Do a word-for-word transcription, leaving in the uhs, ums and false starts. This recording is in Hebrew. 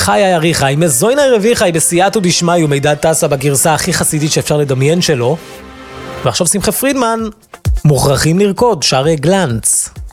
חי אריחי, מזוין הרוויחי בסייעתו דשמיא ומידע טסה בגרסה הכי חסידית שאפשר לדמיין שלו. ועכשיו שמחה פרידמן, מוכרחים לרקוד, שרי גלנץ.